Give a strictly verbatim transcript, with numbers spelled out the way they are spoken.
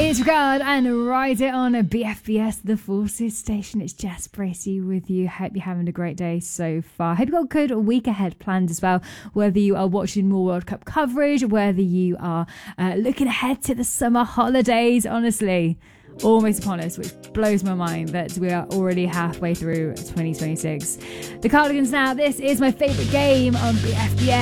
It's Regard and Ride It on a B F B S, the Forces Station. It's Jess Bracey with you. Hope you're having a great day so far. Hope you've got a good week ahead planned as well, whether you are watching more World Cup coverage, whether you are uh, looking ahead to the summer holidays. Honestly, almost upon us, which blows my mind that we are already halfway through twenty twenty-six. The Cardigans now. This is my favourite game on B F B S.